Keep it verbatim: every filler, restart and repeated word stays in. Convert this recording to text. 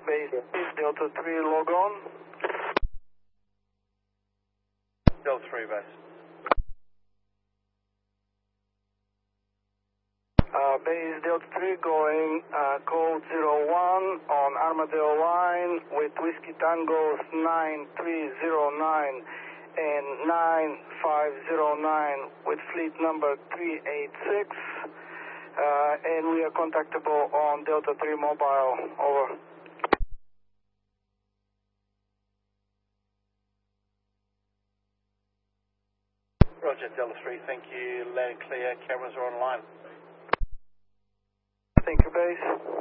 Base Delta three, log on. Delta three, base. Uh, base Delta three going uh, code zero one on Armadale line with Whiskey Tangos nine three zero nine and nine five zero nine with fleet number three eight six. Uh, and we are contactable on Delta three mobile. Over. Roger, Delta three, thank you. Land clear, cameras are online. Thank you, base.